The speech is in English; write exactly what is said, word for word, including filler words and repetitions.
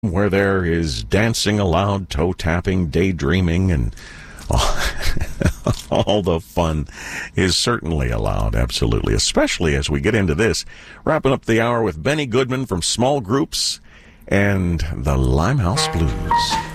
where there is dancing aloud, toe-tapping, daydreaming, and all the fun is certainly allowed, absolutely, especially as we get into this. Wrapping up the hour with Benny Goodman from Small Groups and the Limehouse Blues.